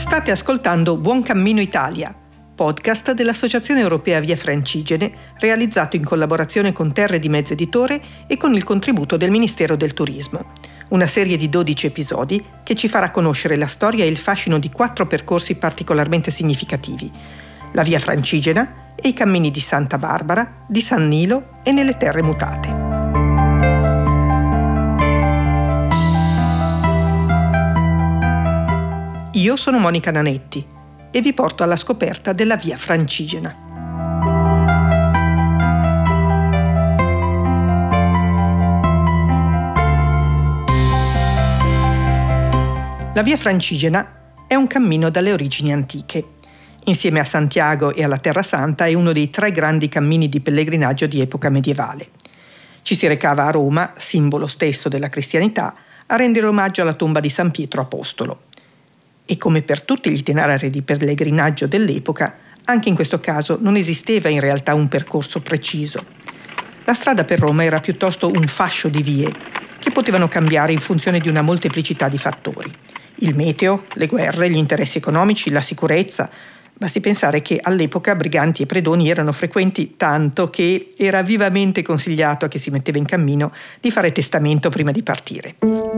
State ascoltando Buon Cammino Italia, podcast dell'Associazione Europea Via Francigene, realizzato in collaborazione con Terre di Mezzo Editore e con il contributo del Ministero del Turismo. Una serie di 12 episodi che ci farà conoscere la storia e il fascino di 4 percorsi particolarmente significativi: la Via Francigena e i cammini di Santa Barbara, di San Nilo e nelle Terre Mutate. Io sono Monica Nanetti e vi porto alla scoperta della Via Francigena. La Via Francigena è un cammino dalle origini antiche. Insieme a Santiago e alla Terra Santa è uno dei 3 grandi cammini di pellegrinaggio di epoca medievale. Ci si recava a Roma, simbolo stesso della cristianità, a rendere omaggio alla tomba di San Pietro Apostolo. E come per tutti gli itinerari di pellegrinaggio dell'epoca, anche in questo caso non esisteva in realtà un percorso preciso. La strada per Roma era piuttosto un fascio di vie che potevano cambiare in funzione di una molteplicità di fattori. Il meteo, le guerre, gli interessi economici, la sicurezza. Basti pensare che all'epoca briganti e predoni erano frequenti tanto che era vivamente consigliato a chi si metteva in cammino di fare testamento prima di partire.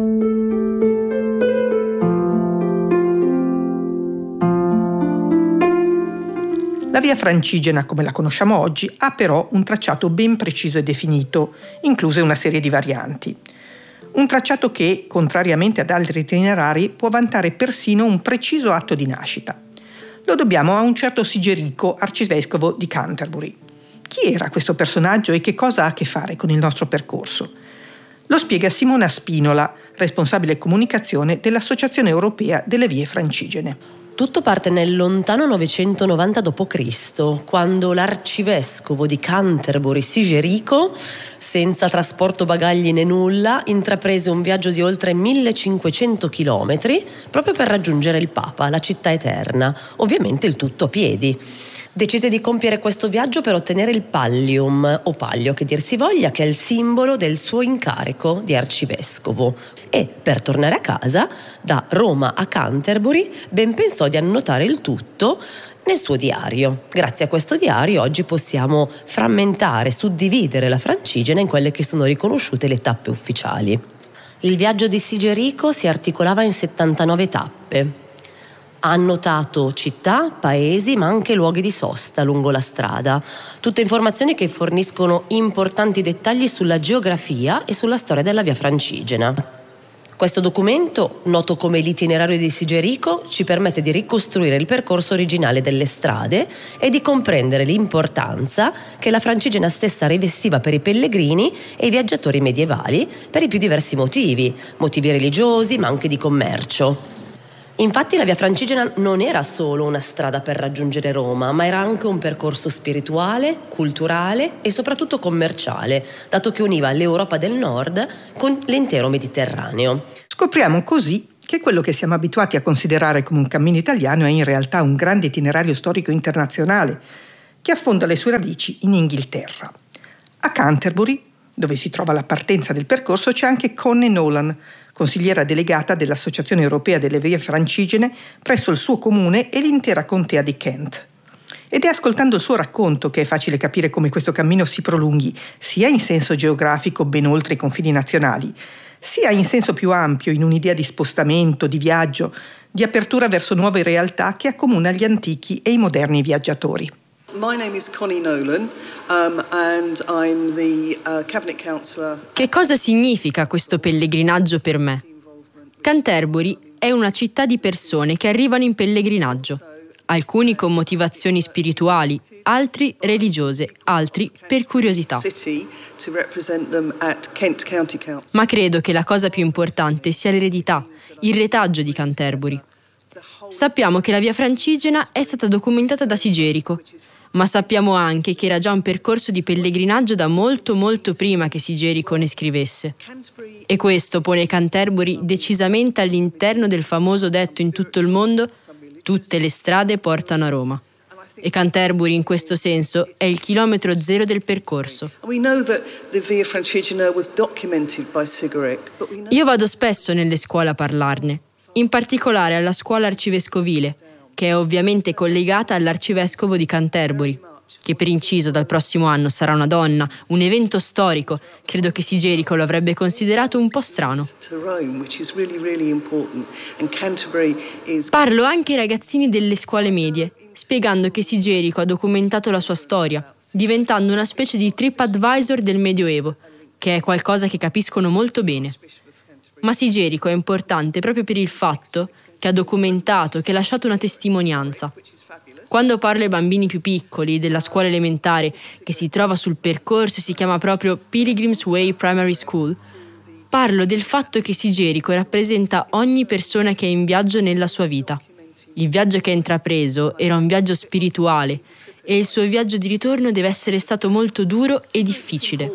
La Via Francigena, come la conosciamo oggi, ha però un tracciato ben preciso e definito, incluse una serie di varianti. Un tracciato che, contrariamente ad altri itinerari, può vantare persino un preciso atto di nascita. Lo dobbiamo a un certo Sigerico, arcivescovo di Canterbury. Chi era questo personaggio e che cosa ha a che fare con il nostro percorso? Lo spiega Simona Spinola, responsabile comunicazione dell'Associazione Europea delle Vie Francigene. Tutto parte nel lontano 990 d.C., quando l'arcivescovo di Canterbury Sigerico, senza trasporto bagagli né nulla, intraprese un viaggio di oltre 1500 chilometri proprio per raggiungere il Papa, la città eterna, ovviamente il tutto a piedi. Decise di compiere questo viaggio per ottenere il pallium, o palio che dir si voglia, che è il simbolo del suo incarico di arcivescovo. E per tornare a casa, da Roma a Canterbury, ben pensò di annotare il tutto nel suo diario. Grazie a questo diario oggi possiamo frammentare, suddividere la Francigena in quelle che sono riconosciute le tappe ufficiali. Il viaggio di Sigerico si articolava in 79 tappe. Ha annotato città, paesi, ma anche luoghi di sosta lungo la strada. Tutte informazioni che forniscono importanti dettagli sulla geografia e sulla storia della Via Francigena. Questo documento, noto come l'itinerario di Sigerico, ci permette di ricostruire il percorso originale delle strade e di comprendere l'importanza che la Francigena stessa rivestiva per i pellegrini e i viaggiatori medievali per i più diversi motivi religiosi, ma anche di commercio. Infatti la Via Francigena non era solo una strada per raggiungere Roma, ma era anche un percorso spirituale, culturale e soprattutto commerciale, dato che univa l'Europa del Nord con l'intero Mediterraneo. Scopriamo così che quello che siamo abituati a considerare come un cammino italiano è in realtà un grande itinerario storico internazionale che affonda le sue radici in Inghilterra. A Canterbury, dove si trova la partenza del percorso, c'è anche Connie Nolan, consigliera delegata dell'Associazione Europea delle Vie Francigene presso il suo comune e l'intera contea di Kent. Ed è ascoltando il suo racconto che è facile capire come questo cammino si prolunghi, sia in senso geografico ben oltre i confini nazionali, sia in senso più ampio in un'idea di spostamento, di viaggio, di apertura verso nuove realtà che accomuna gli antichi e i moderni viaggiatori. My name is Connie Nolan, and I'm the Cabinet Councillor. Che cosa significa questo pellegrinaggio per me? Canterbury è una città di persone che arrivano in pellegrinaggio, alcuni con motivazioni spirituali, altri religiose, altri per curiosità. Ma credo che la cosa più importante sia l'eredità, il retaggio di Canterbury. Sappiamo che la Via Francigena è stata documentata da Sigerico, ma sappiamo anche che era già un percorso di pellegrinaggio da molto molto prima che Sigerico ne scrivesse. E questo pone Canterbury decisamente all'interno del famoso detto in tutto il mondo: tutte le strade portano a Roma. E Canterbury in questo senso è il chilometro zero del percorso. Io vado spesso nelle scuole a parlarne. in particolare alla scuola arcivescovile, che è ovviamente collegata all'arcivescovo di Canterbury, che per inciso dal prossimo anno sarà una donna, un evento storico. Credo che Sigerico lo avrebbe considerato un po' strano. Parlo anche ai ragazzini delle scuole medie, spiegando che Sigerico ha documentato la sua storia, diventando una specie di TripAdvisor del Medioevo, che è qualcosa che capiscono molto bene. Ma Sigerico è importante proprio per il fatto che ha documentato, che ha lasciato una testimonianza. Quando parlo ai bambini più piccoli della scuola elementare, che si trova sul percorso e si chiama proprio Pilgrim's Way Primary School, parlo del fatto che Sigerico rappresenta ogni persona che è in viaggio nella sua vita. Il viaggio che ha intrapreso era un viaggio spirituale e il suo viaggio di ritorno deve essere stato molto duro e difficile.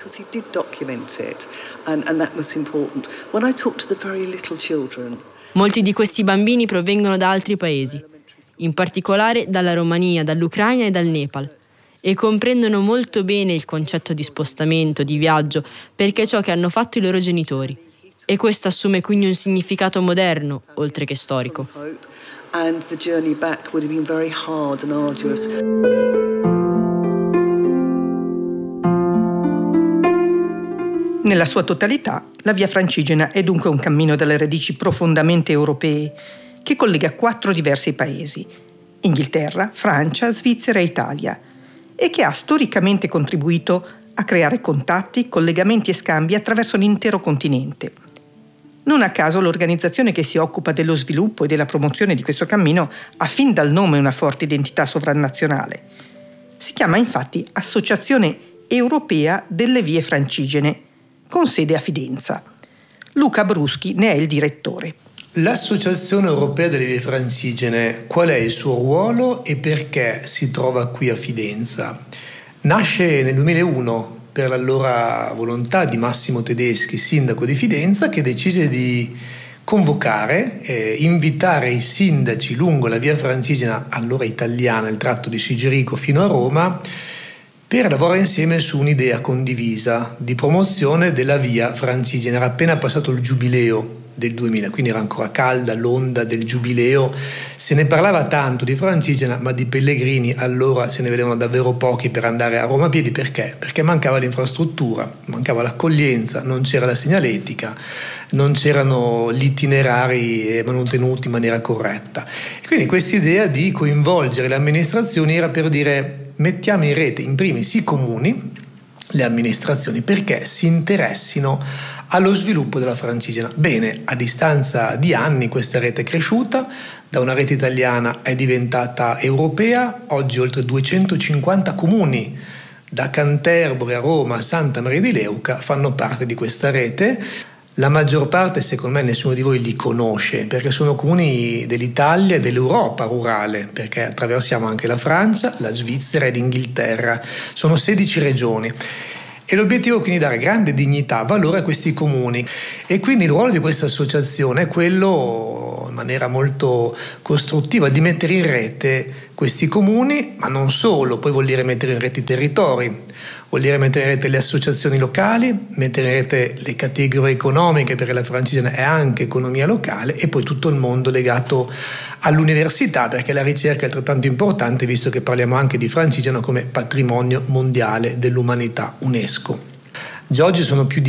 Molti di questi bambini provengono da altri paesi, in particolare dalla Romania, dall'Ucraina e dal Nepal, e comprendono molto bene il concetto di spostamento, di viaggio, perché è ciò che hanno fatto i loro genitori. E questo assume quindi un significato moderno, oltre che storico. And the journey back would have been very hard and arduous. Nella sua totalità, la Via Francigena è dunque un cammino dalle radici profondamente europee che collega 4 diversi paesi: Inghilterra, Francia, Svizzera e Italia, e che ha storicamente contribuito a creare contatti, collegamenti e scambi attraverso l'intero continente. Non a caso l'organizzazione che si occupa dello sviluppo e della promozione di questo cammino ha fin dal nome una forte identità sovranazionale. Si chiama infatti Associazione Europea delle Vie Francigene, con sede a Fidenza. Luca Bruschi ne è il direttore. L'Associazione Europea delle Vie Francigene, qual è il suo ruolo e perché si trova qui a Fidenza? Nasce nel 2001 per l'allora volontà di Massimo Tedeschi, sindaco di Fidenza, che decise di convocare e invitare i sindaci lungo la Via Francigena, allora italiana, il tratto di Sigerico fino a Roma, per lavorare insieme su un'idea condivisa di promozione della Via Francigena. Era appena passato il Giubileo del 2000, quindi era ancora calda l'onda del Giubileo. Se ne parlava tanto di Francigena, ma di pellegrini allora se ne vedevano davvero pochi per andare a Roma a piedi. Perché? Perché mancava l'infrastruttura, mancava l'accoglienza, non c'era la segnaletica, non c'erano gli itinerari manutenuti in maniera corretta. E quindi questa idea di coinvolgere le amministrazioni era per dire: mettiamo in rete in primis i comuni, le amministrazioni, perché si interessino allo sviluppo della Francigena. Bene, a distanza di anni questa rete è cresciuta, da una rete italiana è diventata europea. Oggi oltre 250 comuni, da Canterbury a Roma a Santa Maria di Leuca, fanno parte di questa rete. La maggior parte, secondo me, nessuno di voi li conosce, perché sono comuni dell'Italia e dell'Europa rurale, perché attraversiamo anche la Francia, la Svizzera e l'Inghilterra. Sono 16 regioni. E l'obiettivo è quindi dare grande dignità, valore a questi comuni. E quindi il ruolo di questa associazione è quello, in maniera molto costruttiva, di mettere in rete questi comuni, ma non solo. Poi vuol dire mettere in rete i territori, vuol dire mettere in rete le associazioni locali, mettere in rete le categorie economiche, perché la Francigena è anche economia locale, e poi tutto il mondo legato all'università, perché la ricerca è altrettanto importante, visto che parliamo anche di Francigena come patrimonio mondiale dell'umanità UNESCO. Già oggi sono più di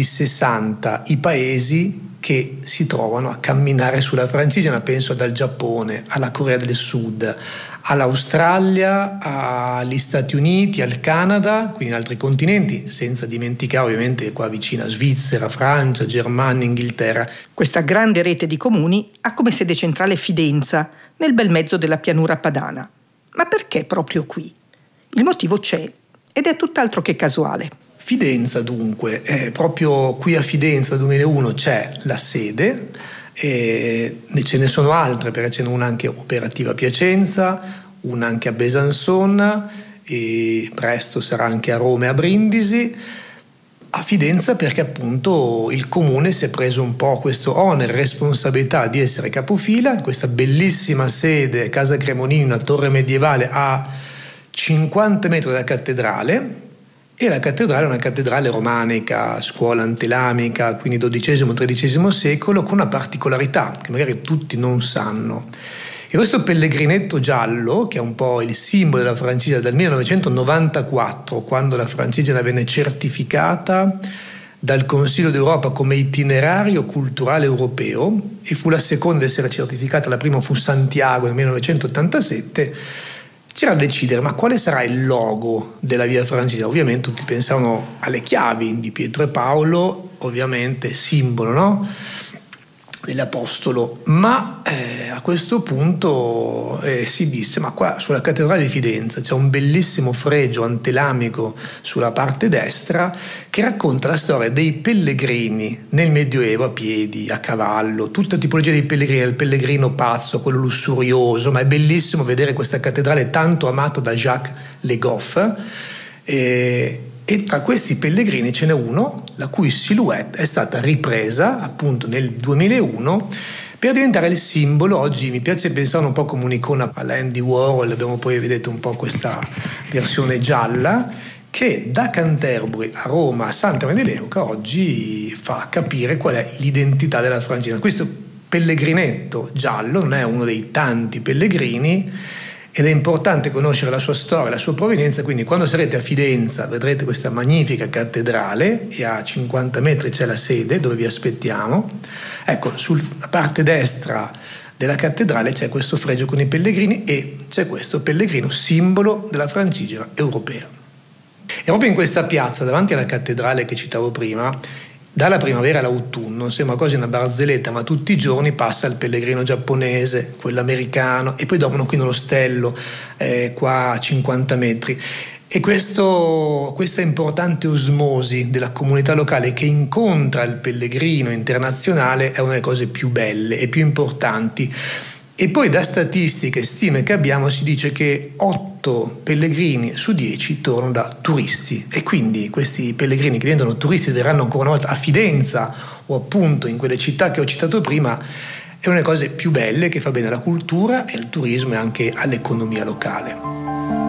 60 i paesi che si trovano a camminare sulla Francigena. Penso dal Giappone alla Corea del Sud, all'Australia, agli Stati Uniti, al Canada, quindi in altri continenti, senza dimenticare ovviamente qua vicina Svizzera, Francia, Germania, Inghilterra. Questa grande rete di comuni ha come sede centrale Fidenza, nel bel mezzo della pianura padana. Ma perché proprio qui? Il motivo c'è ed è tutt'altro che casuale. Fidenza dunque, proprio qui a Fidenza 2001 c'è la sede, e ce ne sono altre, perché ce n'è una anche operativa a Piacenza, una anche a Besançon, e presto sarà anche a Roma e a Brindisi. A Fidenza perché appunto il comune si è preso un po' questo onere, responsabilità di essere capofila in questa bellissima sede, Casa Cremonini, una torre medievale a 50 metri dalla cattedrale, E la cattedrale è una cattedrale romanica, scuola antelamica, quindi XII-XIII secolo, con una particolarità che magari tutti non sanno. E questo pellegrinetto giallo, che è un po' il simbolo della Francigena dal 1994, quando la Francigena venne certificata dal Consiglio d'Europa come itinerario culturale europeo, e fu la seconda ad essere certificata, la prima fu Santiago nel 1987, c'era da decidere ma quale sarà il logo della Via Francigena. Ovviamente tutti pensavano alle chiavi di Pietro e Paolo, ovviamente simbolo, no? Dell'Apostolo, ma a questo punto si disse ma qua sulla cattedrale di Fidenza c'è un bellissimo fregio antelamico sulla parte destra che racconta la storia dei pellegrini nel Medioevo a piedi, a cavallo, tutta tipologia di pellegrini, il pellegrino pazzo, quello lussurioso, ma è bellissimo vedere questa cattedrale tanto amata da Jacques Le Goff. E tra questi pellegrini ce n'è uno la cui silhouette è stata ripresa appunto nel 2001 per diventare il simbolo. Oggi mi piace pensare un po' come un'icona alla Andy Warhol, abbiamo poi vedete un po' questa versione gialla che da Canterbury a Roma a Santa Maria di Leuca oggi fa capire qual è l'identità della Francigena. Questo pellegrinetto giallo non è uno dei tanti pellegrini ed è importante conoscere la sua storia, la sua provenienza, quindi quando sarete a Fidenza vedrete questa magnifica cattedrale e a 50 metri c'è la sede dove vi aspettiamo. Ecco, sulla parte destra della cattedrale c'è questo fregio con i pellegrini e c'è questo pellegrino simbolo della Francigena europea. E proprio in questa piazza davanti alla cattedrale che citavo prima, dalla primavera all'autunno, sembra quasi una barzelletta, ma tutti i giorni passa il pellegrino giapponese, quello americano, e poi dormono qui nello Stello, qua a 50 metri. E questa importante osmosi della comunità locale che incontra il pellegrino internazionale è una delle cose più belle e più importanti. E poi da statistiche e stime che abbiamo si dice che 8 pellegrini su 10 tornano da turisti, e quindi questi pellegrini che diventano turisti verranno ancora una volta a Fidenza o appunto in quelle città che ho citato prima. È una delle cose più belle che fa bene alla cultura e al turismo e anche all'economia locale.